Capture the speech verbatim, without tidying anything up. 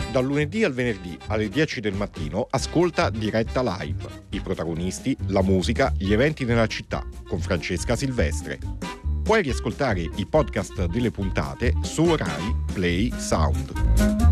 Dal lunedì al venerdì alle dieci del mattino ascolta Diretta Live, i protagonisti, la musica, gli eventi nella città con Francesca Silvestre. Puoi riascoltare i podcast delle puntate su Rai Play Sound.